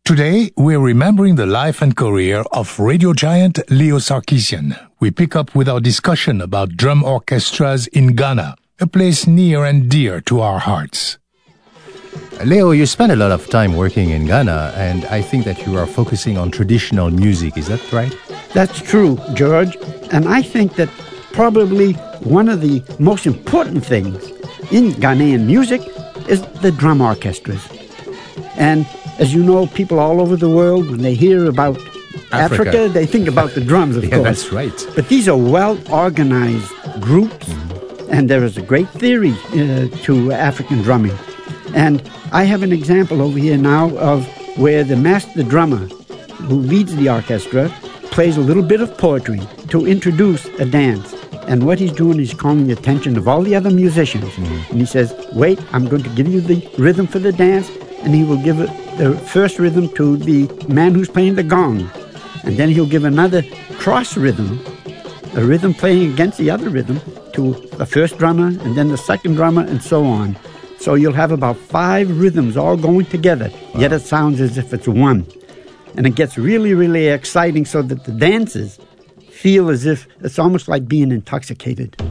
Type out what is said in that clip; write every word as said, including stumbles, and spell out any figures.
Today, we're remembering the life and career of radio giant Leo Sarkisian. We pick up with our discussion about drum orchestras in Ghana, a place near and dear to our hearts. Leo, you spend a lot of time working in Ghana, and I think that you are focusing on traditional music. Is that right? That's true, George. And I think that probably one of the most important things in Ghanaian music is the drum orchestras. And as you know, people all over the world, when they hear about Africa, Africa they think about the drums, of yeah, course. That's right. But these are well-organized groups, mm-hmm. and there is a great theory uh, to African drumming. And I have an example over here now of where the master drummer who leads the orchestra plays a little bit of poetry to introduce a dance. And what he's doing is calling the attention of all the other musicians. Mm-hmm. And he says, wait, I'm going to give you the rhythm for the dance. And he will give it, the first rhythm to the man who's playing the gong. And then he'll give another cross rhythm, a rhythm playing against the other rhythm, to the first drummer and then the second drummer and so on. So you'll have about five rhythms all going together, wow. Yet it sounds as if it's one. And it gets really, really exciting so that the dancers feel as if it's almost like being intoxicated.